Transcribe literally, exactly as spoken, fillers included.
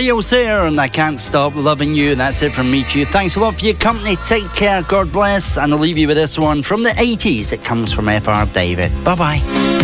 Leo Sayer, and I Can't Stop Loving You. And that's it from me to you. Thanks a lot for your company. Take care. God bless. And I'll leave you with this one from the eighties. It comes from F R David. Bye-bye.